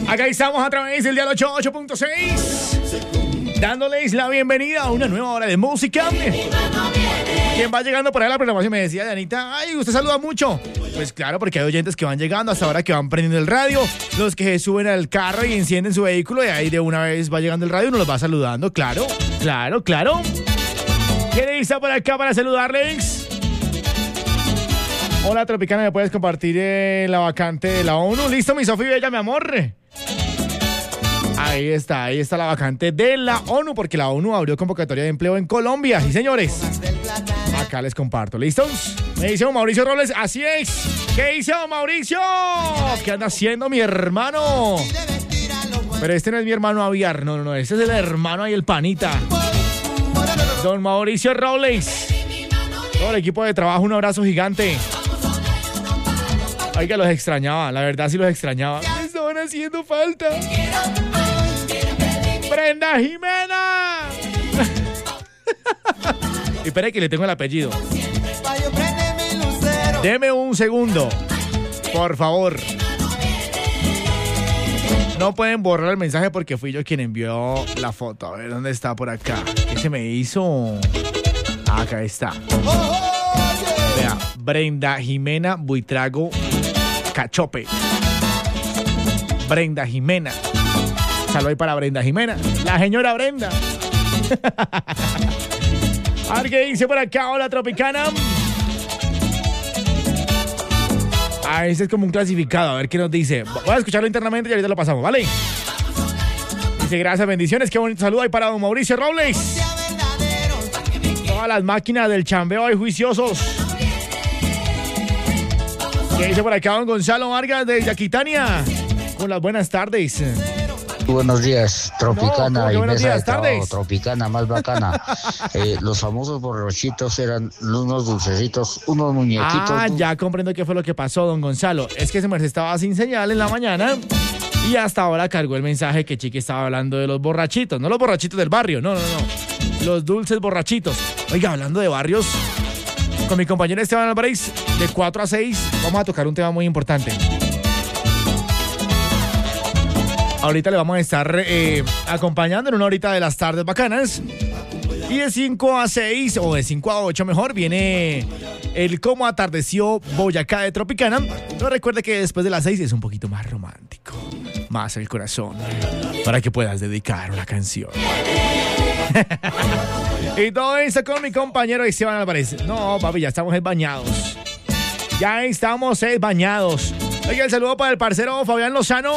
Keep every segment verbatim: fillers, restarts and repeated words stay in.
Acá estamos a través del Dial ochenta y ocho punto seis, dándoles la bienvenida a una nueva hora de música. ¿Quién va llegando por ahí a la programación? Me decía Dianita, ay, usted saluda mucho. Pues claro, porque hay oyentes que van llegando hasta ahora, que van prendiendo el radio, los que se suben al carro y encienden su vehículo, y ahí de una vez va llegando el radio y uno los va saludando. Claro, claro, claro. ¿Quién está por acá para saludarles? Hola, Tropicana, ¿me puedes compartir eh, la vacante de la ONU? Listo, mi Sofi Bella, mi amor. Ahí está, ahí está la vacante de la ONU, porque la ONU abrió convocatoria de empleo en Colombia. Sí, señores. Acá les comparto. ¿Listos? Me dice Mauricio Robles, así es. ¿Qué dice Mauricio? ¿Qué anda haciendo mi hermano? Pero este no es mi hermano Aviar, no, no, no, este es el hermano ahí, el panita. Don Mauricio Robles. Todo el equipo de trabajo, un abrazo gigante. Ay, que los extrañaba, la verdad sí los extrañaba. Me estaban haciendo falta. ¡Brenda Jimena! Y espera que le tengo el apellido. Deme un segundo, por favor. No pueden borrar el mensaje porque fui yo quien envió la foto. A ver, ¿dónde está? Por acá. ¿Qué se me hizo? Acá está. Vea, Brenda Jimena Buitrago Cachope. Brenda Jimena. Saludos ahí para Brenda Jimena. La señora Brenda. A ver qué dice por acá. Hola, Tropicana. Ah, ese es como un clasificado. A ver qué nos dice. Voy a escucharlo internamente y ahorita lo pasamos, ¿vale? Dice, gracias, bendiciones. Qué bonito saludo ahí para don Mauricio Robles. Todas las máquinas del chambeo ahí juiciosos. ¿Qué dice por acá don Gonzalo Vargas de Yaquitania? Con las buenas tardes. Buenos días, Tropicana, no, y buenos mesa días, de trabajo, tardes. Tropicana más bacana. eh, los famosos borrachitos eran unos dulcecitos, unos muñequitos. Ah, ya comprendo qué fue lo que pasó, don Gonzalo. Es que ese merced estaba sin señal en la mañana y hasta ahora cargó el mensaje que Chiqui estaba hablando de los borrachitos. No los borrachitos del barrio, no, no, no. Los dulces borrachitos. Oiga, hablando de barrios, con mi compañero Esteban Álvarez, de cuatro a seis, vamos a tocar un tema muy importante. Ahorita le vamos a estar eh, acompañando en una horita de las tardes bacanas. Y de cinco a seis, o de cinco a ocho mejor, viene el Cómo Atardeció Boyacá de Tropicana. No recuerde que después de las seis es un poquito más romántico, más el corazón, para que puedas dedicar una canción. Y todo esto con mi compañero Esteban Álvarez. No, papi, ya estamos bañados. Ya estamos bañados. Oiga, el saludo para el parcero Fabián Lozano.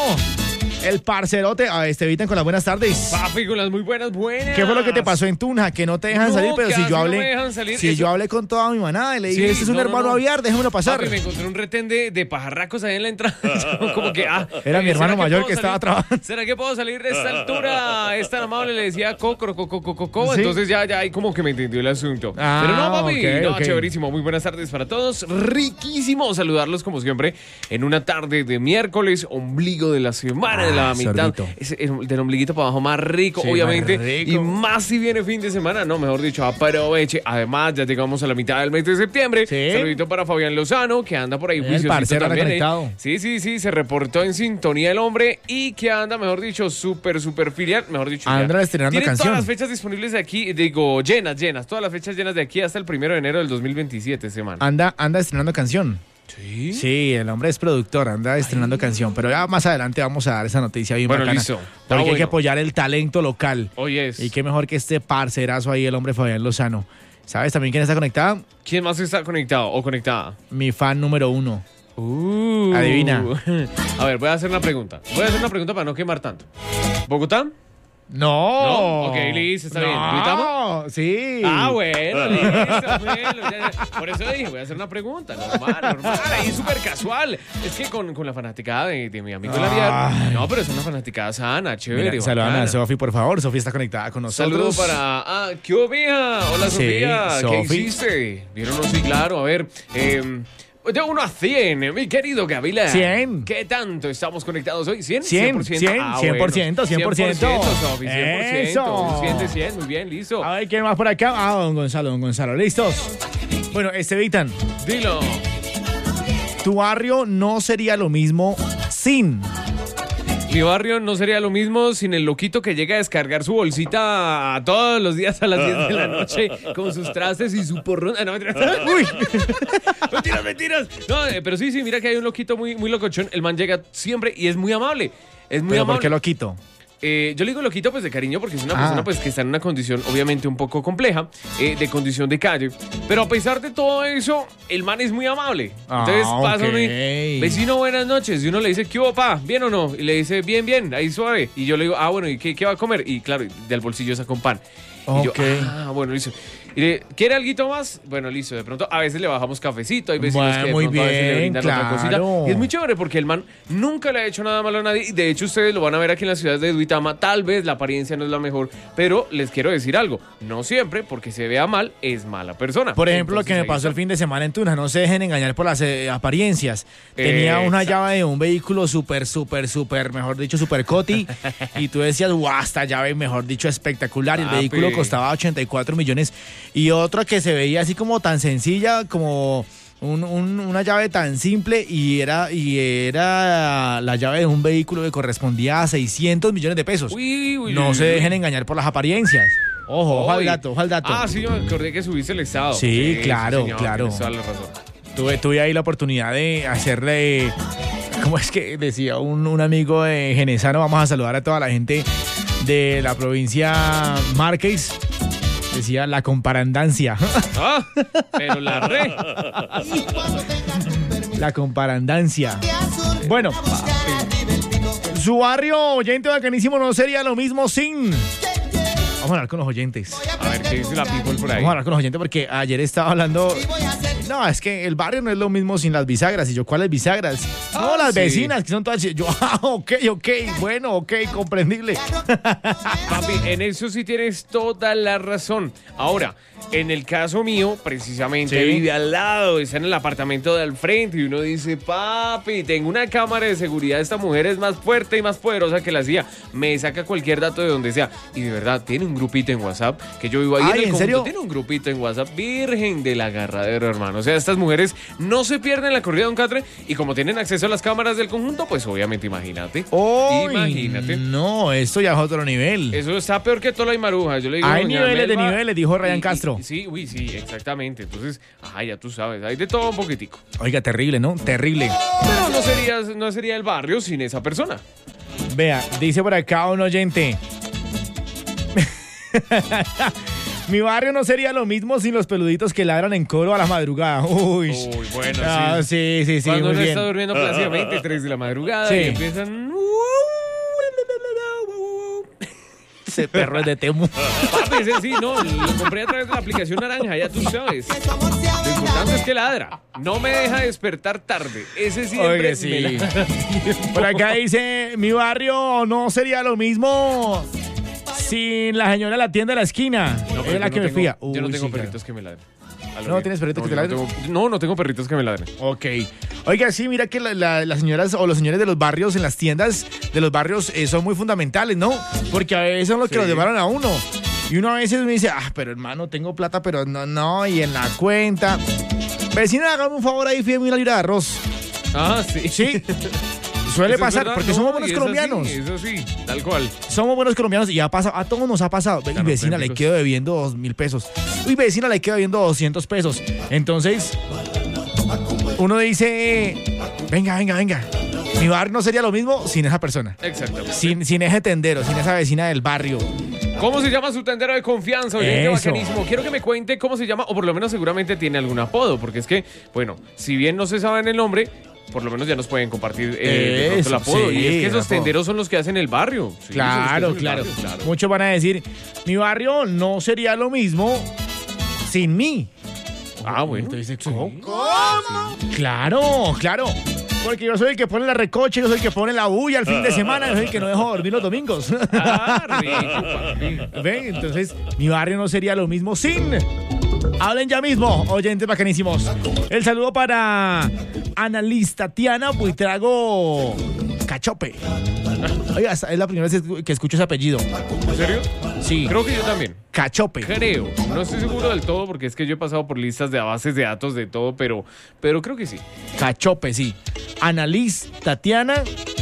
El parcerote. A este Vitan con las buenas tardes. Papi, con las muy buenas, buenas. ¿Qué fue lo que te pasó en Tunja? Que no te dejan no, salir, pero si yo hablé. No me dejan salir. Si Eso... yo hablé con toda mi manada y le dije, sí, este es un no, hermano no, no. Aviar, déjamelo pasar. Papi, me encontré un retén de, de pajarracos ahí en la entrada. Como que, ah. Era mi hermano que mayor que salir? estaba trabajando. ¿Será que puedo salir de esta altura? Es tan amable, le decía cocro, coco, coco, coco. ¿Sí? Entonces ya, ya ahí como que me entendió el asunto. Ah, pero no, papi. okay, no, okay. Chéverísimo. Muy buenas tardes para todos. Riquísimo saludarlos como siempre en una tarde de miércoles, ombligo de la semana, Ah, de la mitad. sorbito. Es, es, del ombliguito para abajo más rico, Sí, obviamente. más rico. Y más si viene fin de semana, no, mejor dicho, aproveche. Además, ya llegamos a la mitad del mes de septiembre. Sí. Saludito para Fabián Lozano, que anda por ahí El juiciosito parcero anda también. conectado. ¿eh? Sí, sí, sí, se reportó en sintonía el hombre y que anda, mejor dicho, súper, súper filial. Mejor dicho, Anda ya. estrenando Tiene canción. todas las fechas disponibles de aquí, digo, llenas, llenas. Todas las fechas llenas de aquí hasta el primero de enero del dos mil veintisiete, semana. Anda, anda estrenando canción. Sí. Sí, el hombre es productor, anda estrenando Ay. canción. Pero ya más adelante vamos a dar esa noticia bien Bueno, bacana. listo. Porque Ah, hay que bueno. apoyar el talento local. Oye, es. Y qué mejor que este parcerazo ahí, el hombre Fabián Lozano. ¿Sabes también quién está conectada? ¿Quién más está conectado o conectada? Mi fan número uno. Uh. Adivina. A ver, voy a hacer una pregunta. Voy a hacer una pregunta para no quemar tanto. ¿Bogotá? No. No, ok, listo, está bien. ¿Gritamos? No, sí. Ah, bueno, listo, bueno. Ya, ya. Por eso dije, voy a hacer una pregunta. Normal, normal. Ahí súper casual. Es que con, con la fanaticada de, de mi amigo el Aviar. No, pero es una fanaticada sana, chévere. Mira, saludan bacana. a Sofi, por favor. Sofi está conectada con nosotros. Saludo para... Ah, ¿qué obvia? Hola, Sí, Sofía. ¿Qué Sofi. hiciste? ¿Vieron? No, sí, claro. A ver, eh... de uno a cien, mi querido Gavilán. cien. ¿Qué tanto estamos conectados hoy? ¿cien? cien, cien, Ah, cien por bueno. ciento, cien por ciento. cien por ciento, Sofi, cien por ciento. Eso. cien de cien, muy bien, listo. A ver, ¿quién más por acá? Ah, don Gonzalo, don Gonzalo. ¿Listos? Bueno, Estevitan, Dilo. tu barrio no sería lo mismo sin... Mi barrio no sería lo mismo sin el loquito que llega a descargar su bolsita todos los días a las diez de la noche con sus trastes y su porrón. Ah, no, mentiras. Uy. Mentiras, mentiras. No, eh, pero sí, sí, mira que hay un loquito muy, muy locochón. El man llega siempre y es muy amable. Es muy ¿Pero amable. por qué lo quito? Eh, yo le digo loquito pues de cariño porque es una Ah. persona pues que está en una condición obviamente un poco compleja, eh, de condición de calle, pero a pesar de todo eso, el man es muy amable. Entonces Ah, pasa ok. uno y, vecino, buenas noches, y uno le dice, ¿qué hubo, pa? ¿Bien o no? Y le dice, bien, bien, ahí suave. Y yo le digo, ah, bueno, ¿y qué, qué va a comer? Y claro, del bolsillo saca un pan. Y yo, Ok. ah, bueno, listo. Y le, ¿quiere alguito más? Bueno, listo. De pronto, a veces le bajamos cafecito. Hay vecinos Bueno, que de muy pronto a veces le bien, brindan otra cosita. claro. Y es muy chévere porque el man nunca le ha hecho nada malo a nadie. Y de hecho, ustedes lo van a ver aquí en la ciudad de Duitama. Tal vez la apariencia no es la mejor, pero les quiero decir algo. No siempre, porque se vea mal, es mala persona. Por ejemplo, lo Entonces, que me ahí pasó está. el fin de semana en Tunas, no se dejen engañar por las eh, apariencias. Tenía una Exacto. llave de un vehículo súper, súper, súper, mejor dicho, súper coti. Y tú decías, guau, esta llave, mejor dicho, espectacular. Y el Papi. vehículo costaba ochenta y cuatro millones. Y otra que se veía así como tan sencilla, como un- un- una llave tan simple. Y era, y era la llave de un vehículo que correspondía a seiscientos millones de pesos. Uy, uy, No uy, se uy. dejen engañar por las apariencias. Ojo, ojo al Uy. dato, ojo al dato. Ah, sí, yo me acordé que subiste el estado. Sí, claro, señor, claro. tienes toda la razón. Tuve, tuve ahí la oportunidad de hacerle, ¿cómo es que decía un, un amigo de Genesano? Vamos a saludar a toda la gente de la provincia Márquez. Decía la comparandancia. Ah, pero la re. La comparandancia. Bueno, su barrio oyente bacanísimo no sería lo mismo sin... Vamos a hablar con los oyentes. A ver, ¿qué dice la people por ahí? Vamos a hablar con los oyentes porque ayer estaba hablando... No, es que el barrio no es lo mismo sin las bisagras. Y yo, ¿cuáles bisagras? No, Ah, las sí. vecinas, que son todas... Yo, ah, ok, ok, bueno, ok, comprendible. Papi, en eso sí tienes toda la razón. Ahora, en el caso mío, precisamente Sí. vive al lado, está en el apartamento de al frente y uno dice, papi, tengo una cámara de seguridad, esta mujer es más fuerte y más poderosa que la C I A, me saca cualquier dato de donde sea. Y de verdad, tiene un grupito en WhatsApp, que yo vivo ahí Ay, en el ¿en conjunto, serio? tiene un grupito en WhatsApp, virgen del agarradero, hermano. O sea, estas mujeres no se pierden la corrida de un catre y como tienen acceso a las cámaras del conjunto, pues obviamente imagínate. Uy, Imagínate. no, esto ya es otro nivel. Eso está peor que toda la Maruja. Yo le digo, Hay doña niveles de Melba, niveles, dijo Ryan y- y- Castro. Sí, uy, sí, exactamente. Entonces, ajá, ya tú sabes, hay de todo un poquitico. Oiga, terrible, ¿no? Terrible. Pero no sería, no sería el barrio sin esa persona. Vea, dice por acá un oyente. Mi barrio no sería lo mismo sin los peluditos que ladran en coro a la madrugada. Uy. Uy, bueno, Ah, sí, sí, sí, Cuando muy uno bien. está durmiendo plácidamente, tres de la madrugada, Sí. y empiezan... Ese perro es de Temu. Papi, ese sí, no, lo compré a través de la aplicación naranja, ya tú sabes. Lo importante es que ladra. No me deja despertar tarde. Ese siempre Oiga, sí. me ladra. Por acá dice, mi barrio no sería lo mismo sin la señora de la tienda de la esquina. No, pero es la yo que no me tengo- fía. Yo no Uy, tengo sí, perritos que me ladren. A lo ¿No bien. tienes perritos que te yo ladren? No, tengo- no, no tengo perritos que me ladren. Ok. Oiga, sí, mira que la- la- las señoras o los señores de los barrios en las tiendas de los barrios eh, son muy fundamentales, ¿no? Porque a veces son los que Sí. los llevaron a uno. Y uno a veces me dice, ah, pero hermano, tengo plata, pero no, no, y en la cuenta. Vecina, hágame un favor ahí, fíjeme una libra de arroz. Ah, sí. Sí. Suele Eso es pasar, verdad, porque no, somos y buenos es colombianos. así, Eso sí, tal cual. Somos buenos colombianos y ha pasado, a todos nos ha pasado. Y Están vecina, le auténticos. quedo debiendo dos mil pesos. Uy, vecina, le quedo debiendo doscientos pesos. Entonces, uno dice, venga, venga, venga. Mi barrio no sería lo mismo sin esa persona. Exactamente. Sin, sin ese tendero, sin esa vecina del barrio. ¿Cómo se llama su tendero de confianza? Oyente Eso. bacanísimo. Quiero que me cuente cómo se llama, o por lo menos seguramente tiene algún apodo, porque es que, bueno, si bien no se sabe el nombre, por lo menos ya nos pueden compartir eh, de pronto el Eso, apodo. sí, y es que el esos apodo. tenderos son los que hacen el barrio. Sí, son Claro, los que claro. hacen el barrio, Muchos van a decir, mi barrio no sería lo mismo sin mí. Ah, bueno. Entonces, Sí. ¿cómo? Claro, claro. Porque yo soy el que pone la recoche, yo soy el que pone la bulla el fin de semana, yo soy el que no dejo dormir los domingos. Ah, rico, papi. ¿Ven? Entonces, mi barrio no sería lo mismo sin... Hablen ya mismo, oyentes bacanísimos. El saludo para Annalise Tatiana Buitrago Cachope. Oiga, es la primera vez que escucho ese apellido. ¿En serio? Sí, Creo que yo también. Cachope. Creo. No estoy seguro del todo porque es que yo he pasado por listas de bases de datos de todo, pero, pero creo que sí. Cachope, sí. Annalise Tatiana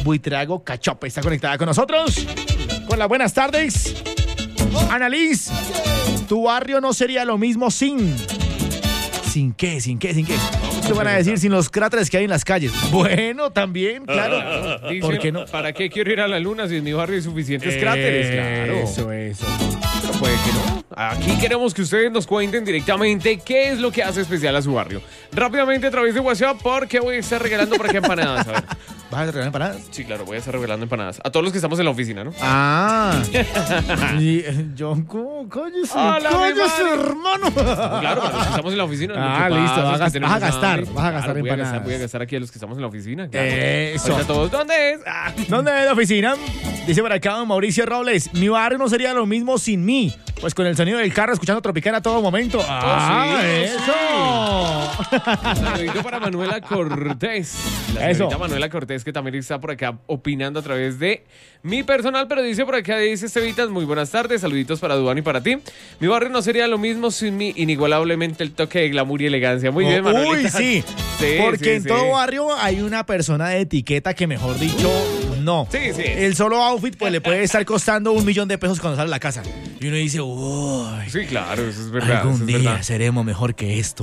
Buitrago Cachope está conectada con nosotros. Con las buenas tardes. Annalise, tu barrio no sería lo mismo sin... ¿Sin qué? ¿Sin qué? ¿Sin qué? ¿Qué van a decir? Sin los cráteres que hay en las calles. Bueno, también, claro. Dicen, ¿por qué no? ¿Para qué quiero ir a la luna si en mi barrio hay suficientes eh, cráteres? Claro. Eso, eso. Pero puede que no. Aquí queremos que ustedes nos cuenten directamente qué es lo que hace especial a su barrio. Rápidamente a través de WhatsApp, porque voy a estar regalando por aquí empanadas. A ver. ¿Vas a regalar empanadas? Sí, claro, voy a estar regalando empanadas. A todos los que estamos en la oficina, ¿no? Ah. Y, yo, ¿cómo? Cállese, cállese, hermano. Claro, para los que estamos en la oficina. Ah, listo, vas, vas a gastar, vas a gastar claro, empanadas. Voy a gastar, voy a gastar aquí a los que estamos en la oficina. Claro. Eso. Ahorita todos, ¿dónde es? Ah. ¿Dónde es la oficina? Dice por acá Mauricio Robles, mi barrio no sería lo mismo sin mí. Pues con el sonido del carro escuchando Tropicana a todo momento. ¡Ah, oh, sí, eso! Sí. Saludito para Manuela Cortés. La eso. Manuela Cortés, que también está por acá opinando a través de mi personal, pero dice por acá, dice Estevitas, muy buenas tardes, saluditos para Duan y para ti. Mi barrio no sería lo mismo sin mi inigualablemente el toque de glamour y elegancia. Muy bien, oh, Manuelita. Uy, sí. sí Porque sí, en sí. todo barrio hay una persona de etiqueta que, mejor dicho, no. Sí, sí. El solo outfit pues le puede estar costando un millón de pesos cuando sale a la casa. Y uno dice, uy. Sí, claro, eso es verdad. Algún eso es día verdad. seremos mejor que esto.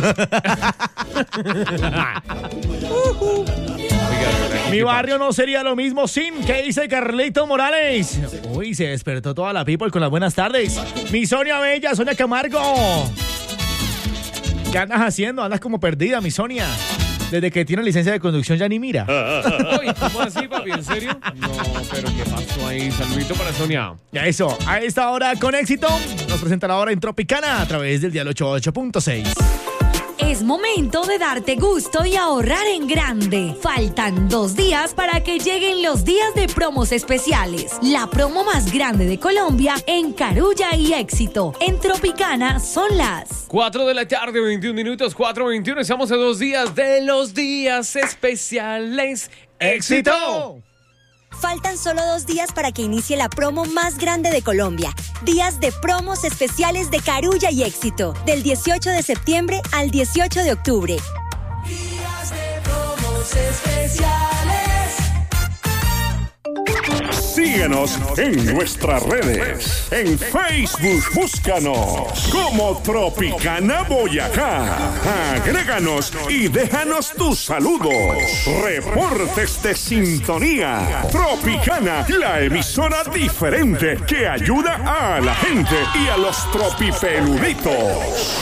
Mi barrio no sería lo mismo sin. ¿Qué dice Carlito Morales? Uy, se despertó toda la people con las buenas tardes. Mi Sonia Bella, Sonia Camargo. ¿Qué andas haciendo? Andas como perdida, mi Sonia. Desde que tiene licencia de conducción ya ni mira. Uy, ¿cómo así, papi? ¿En serio? No, pero ¿qué pasó ahí? Saludito para Sonia. Ya eso, a esta hora con éxito nos presentará ahora en Tropicana a través del dial ochenta y ocho punto seis. Es momento de darte gusto y ahorrar en grande. Faltan dos días para que lleguen los días de promos especiales. La promo más grande de Colombia en Carulla y Éxito. En Tropicana son las cuatro de la tarde, veintiún minutos, cuatro veintiuno. Estamos a dos días de los días especiales. ¡Éxito! Faltan solo dos días para que inicie la promo más grande de Colombia. Días de promos especiales de Carulla y Éxito. Del dieciocho de septiembre al dieciocho de octubre. Días de promos especiales. Síguenos en nuestras redes. En Facebook, búscanos como Tropicana Boyacá. Agréganos y déjanos tus saludos. Reportes de sintonía. Tropicana, la emisora diferente que ayuda a la gente y a los tropipeluditos.